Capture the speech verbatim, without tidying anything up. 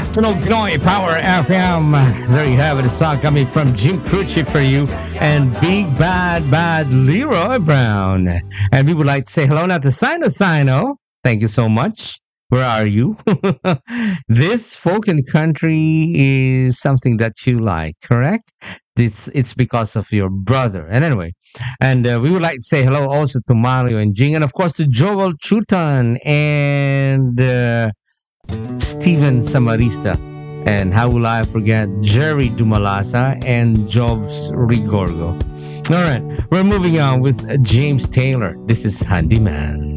No Pinoy Power F M. There you have it. A song coming from Jim Crucci for you and Big Bad Bad Leroy Brown. And we would like to say hello now to Sino Sino. Thank you so much. Where are you? This folk and country is something that you like, correct? This it's because of your brother. And anyway, and uh, we would like to say hello also to Mario and Jing, and of course to Joel Chutan and uh, Steven Samarista. And how will I forget Jerry Dumalasa and Jobs Rigorgo? All right, we're moving on with James Taylor. This is Handyman.